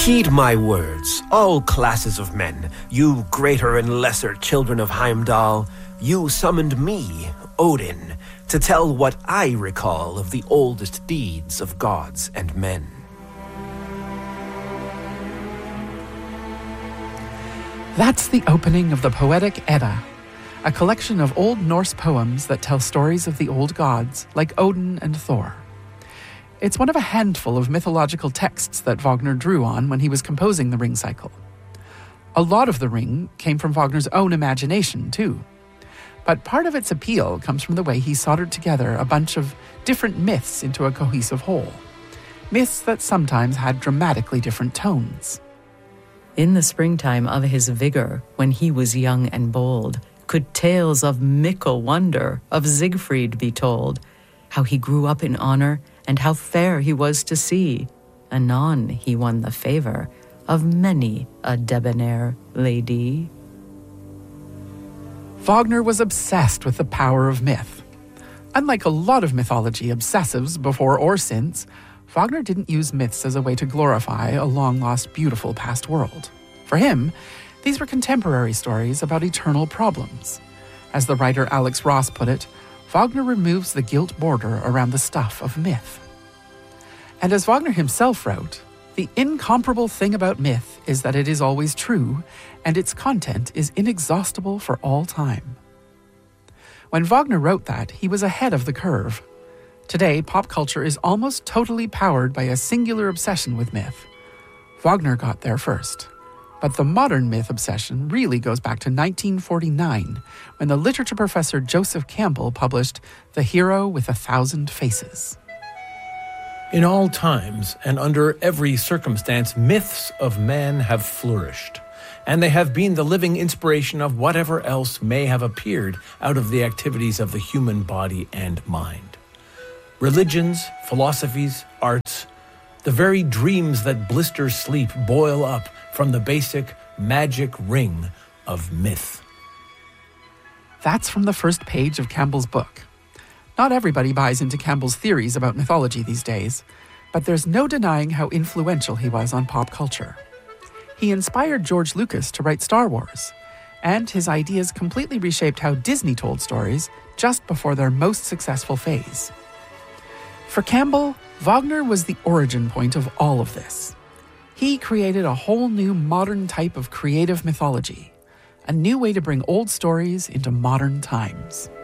Heed my words, all classes of men, you greater and lesser children of Heimdall. You summoned me, Odin, to tell what I recall of the oldest deeds of gods and men. That's the opening of the Poetic Edda, a collection of Old Norse poems that tell stories of the old gods, like Odin and Thor. It's one of a handful of mythological texts that Wagner drew on when he was composing the Ring cycle. A lot of the Ring came from Wagner's own imagination, too. But part of its appeal comes from the way he soldered together a bunch of different myths into a cohesive whole. Myths that sometimes had dramatically different tones. In the springtime of his vigor, when he was young and bold, could tales of mickle wonder of Siegfried be told, how he grew up in honor and how fair he was to see. Anon he won the favor of many a debonair lady. Wagner was obsessed with the power of myth. Unlike a lot of mythology obsessives before or since, Wagner didn't use myths as a way to glorify a long-lost, beautiful past world. For him, these were contemporary stories about eternal problems. As the writer Alex Ross put it, Wagner removes the gilt border around the stuff of myth. And as Wagner himself wrote, the incomparable thing about myth is that it is always true, and its content is inexhaustible for all time. When Wagner wrote that, he was ahead of the curve. Today, pop culture is almost totally powered by a singular obsession with myth. Wagner got there first. But the modern myth obsession really goes back to 1949, when the literature professor Joseph Campbell published The Hero with 1,000 Faces. In all times and under every circumstance, myths of man have flourished, and they have been the living inspiration of whatever else may have appeared out of the activities of the human body and mind. Religions, philosophies, arts, the very dreams that blister sleep boil up from the basic magic ring of myth. That's from the first page of Campbell's book. Not everybody buys into Campbell's theories about mythology these days, but there's no denying how influential he was on pop culture. He inspired George Lucas to write Star Wars, and his ideas completely reshaped how Disney told stories just before their most successful phase. For Campbell, Wagner was the origin point of all of this. He created a whole new modern type of creative mythology, a new way to bring old stories into modern times.